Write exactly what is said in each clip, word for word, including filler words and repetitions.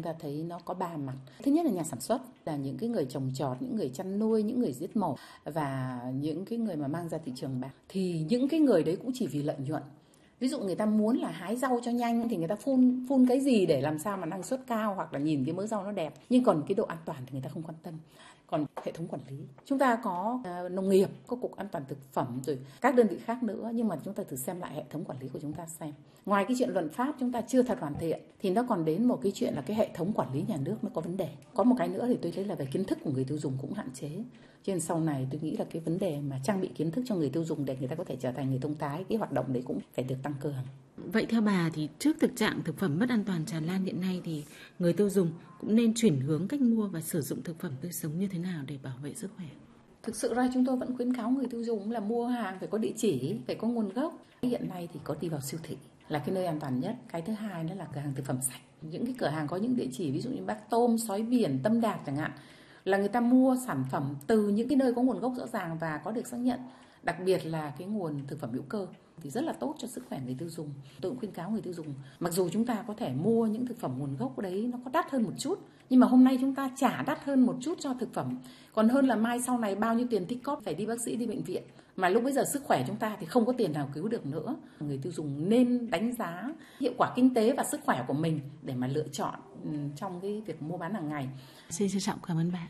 ta thấy nó có ba mặt. Thứ nhất là nhà sản xuất, là những cái người trồng trọt, những người chăn nuôi, những người giết mổ và những cái người mà mang ra thị trường bán. Thì những cái người đấy cũng chỉ vì lợi nhuận. Ví dụ người ta muốn là hái rau cho nhanh thì người ta phun phun cái gì để làm sao mà năng suất cao hoặc là nhìn cái mớ rau nó đẹp. Nhưng còn cái độ an toàn thì người ta không quan tâm. Còn hệ thống quản lý, chúng ta có uh, nông nghiệp, có cục an toàn thực phẩm rồi các đơn vị khác nữa, nhưng mà chúng ta thử xem lại hệ thống quản lý của chúng ta xem. Ngoài cái chuyện luật pháp chúng ta chưa thật hoàn thiện thì nó còn đến một cái chuyện là cái hệ thống quản lý nhà nước nó có vấn đề. Có một cái nữa thì tôi thấy là về kiến thức của người tiêu dùng cũng hạn chế. Cho nên sau này tôi nghĩ là cái vấn đề mà trang bị kiến thức cho người tiêu dùng để người ta có thể trở thành người thông thái, cái hoạt động đấy cũng phải được tăng cường. Vậy theo bà thì trước thực trạng thực phẩm mất an toàn tràn lan hiện nay thì người tiêu dùng cũng nên chuyển hướng cách mua và sử dụng thực phẩm tươi sống như thế nào để bảo vệ sức khỏe? Thực sự ra chúng tôi vẫn khuyến cáo người tiêu dùng là mua hàng phải có địa chỉ, phải có nguồn gốc. Hiện nay thì có đi vào siêu thị là cái nơi an toàn nhất. Cái thứ hai nữa là cửa hàng thực phẩm sạch. Những cái cửa hàng có những địa chỉ ví dụ như Bác Tôm, Sói Biển, Tâm Đạt chẳng hạn, là người ta mua sản phẩm từ những cái nơi có nguồn gốc rõ ràng và có được xác nhận. Đặc biệt là cái nguồn thực phẩm hữu cơ thì rất là tốt cho sức khỏe người tiêu dùng. Tôi cũng khuyến cáo người tiêu dùng, mặc dù chúng ta có thể mua những thực phẩm nguồn gốc đấy nó có đắt hơn một chút, nhưng mà hôm nay chúng ta trả đắt hơn một chút cho thực phẩm, còn hơn là mai sau này bao nhiêu tiền tích cóp phải đi bác sĩ, đi bệnh viện, mà lúc bây giờ sức khỏe chúng ta thì không có tiền nào cứu được nữa. Người tiêu dùng nên đánh giá hiệu quả kinh tế và sức khỏe của mình để mà lựa chọn trong cái việc mua bán hàng ngày. Xin trân trọng cảm ơn bà.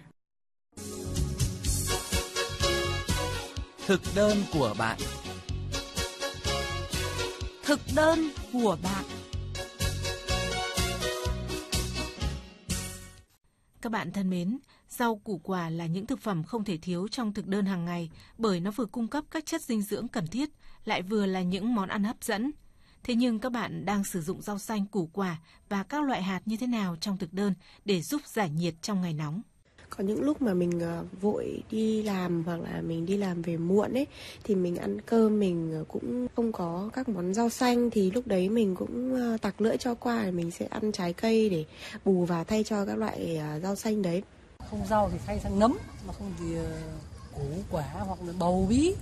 Thực đơn của bạn. Thực đơn của bạn. Các bạn thân mến, rau củ quả là những thực phẩm không thể thiếu trong thực đơn hàng ngày bởi nó vừa cung cấp các chất dinh dưỡng cần thiết, lại vừa là những món ăn hấp dẫn. Thế nhưng các bạn đang sử dụng rau xanh, củ quả và các loại hạt như thế nào trong thực đơn để giúp giải nhiệt trong ngày nóng? Có những lúc mà mình vội đi làm hoặc là mình đi làm về muộn ấy, thì mình ăn cơm mình cũng không có các món rau xanh, thì lúc đấy mình cũng tặc lưỡi cho qua, mình sẽ ăn trái cây để bù và thay cho các loại rau xanh đấy. Không rau thì thay sang nấm, mà không thì củ quả hoặc là bầu bí.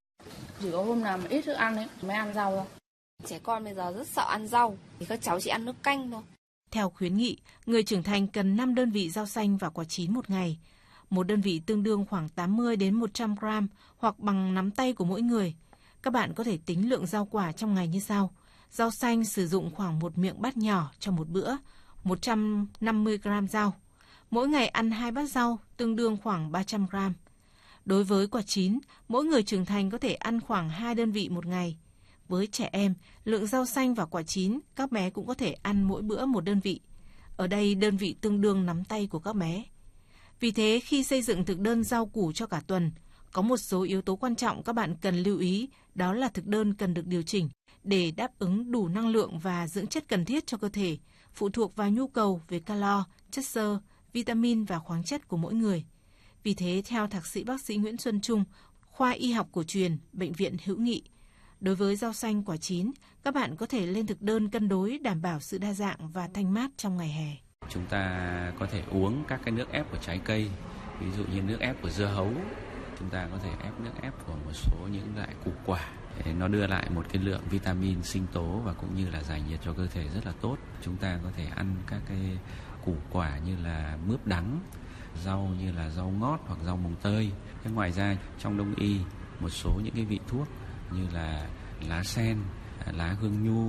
Chỉ có hôm nào mà ít thức ăn ấy mới ăn rau thôi. Trẻ con bây giờ rất sợ ăn rau, thì các cháu chỉ ăn nước canh thôi. Theo khuyến nghị, người trưởng thành cần năm đơn vị rau xanh và quả chín một ngày. Một đơn vị tương đương khoảng tám mươi đến một trăm gram hoặc bằng nắm tay của mỗi người. Các bạn có thể tính lượng rau quả trong ngày như sau. Rau xanh sử dụng khoảng một miệng bát nhỏ cho một bữa, một trăm năm mươi gram rau. Mỗi ngày ăn hai bát rau, tương đương khoảng ba trăm gram. Đối với quả chín, mỗi người trưởng thành có thể ăn khoảng hai đơn vị một ngày. Với trẻ em, lượng rau xanh và quả chín, các bé cũng có thể ăn mỗi bữa một đơn vị. Ở đây, đơn vị tương đương nắm tay của các bé. Vì thế, khi xây dựng thực đơn rau củ cho cả tuần, có một số yếu tố quan trọng các bạn cần lưu ý, đó là thực đơn cần được điều chỉnh để đáp ứng đủ năng lượng và dưỡng chất cần thiết cho cơ thể, phụ thuộc vào nhu cầu về calo, chất xơ, vitamin và khoáng chất của mỗi người. Vì thế, theo Thạc sĩ bác sĩ Nguyễn Xuân Trung, khoa y học cổ truyền, Bệnh viện Hữu Nghị, đối với rau xanh quả chín, các bạn có thể lên thực đơn cân đối đảm bảo sự đa dạng và thanh mát trong ngày hè. Chúng ta có thể uống các cái nước ép của trái cây, ví dụ như nước ép của dưa hấu. Chúng ta có thể ép nước ép của một số những loại củ quả. Nó đưa lại một cái lượng vitamin, sinh tố và cũng như là giải nhiệt cho cơ thể rất là tốt. Chúng ta có thể ăn các cái củ quả như là mướp đắng, rau như là rau ngót hoặc rau mồng tơi. Thế ngoài ra trong đông y, một số những cái vị thuốc như là lá sen, lá hương nhu,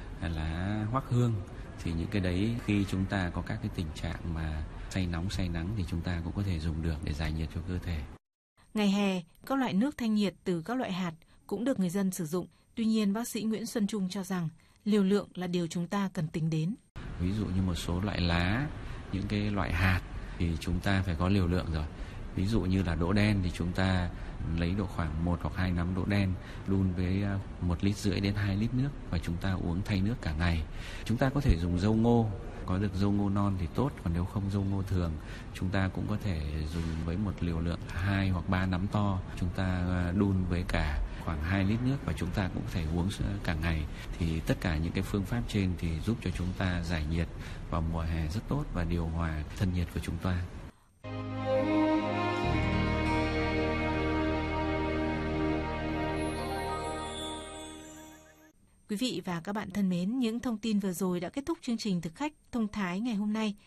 lá hoắc hương, thì những cái đấy khi chúng ta có các cái tình trạng mà say nóng say nắng thì chúng ta cũng có thể dùng được để giải nhiệt cho cơ thể. Ngày hè, các loại nước thanh nhiệt từ các loại hạt cũng được người dân sử dụng. Tuy nhiên, bác sĩ Nguyễn Xuân Trung cho rằng liều lượng là điều chúng ta cần tính đến. Ví dụ như một số loại lá, những cái loại hạt thì chúng ta phải có liều lượng rồi. Ví dụ như là đỗ đen thì chúng ta lấy độ khoảng một hoặc hai nắm đỗ đen đun với một lít rưỡi đến hai lít nước và chúng ta uống thay nước cả ngày. Chúng ta có thể dùng dâu ngô, có được dâu ngô non thì tốt, còn nếu không dâu ngô thường chúng ta cũng có thể dùng với một liều lượng hai hoặc ba nắm to. Chúng ta đun với cả khoảng hai lít nước và chúng ta cũng có thể uống cả ngày. Thì tất cả những cái phương pháp trên thì giúp cho chúng ta giải nhiệt vào mùa hè rất tốt và điều hòa thân nhiệt của chúng ta. Quý vị và các bạn thân mến, những thông tin vừa rồi đã kết thúc chương trình Thực khách thông thái ngày hôm nay.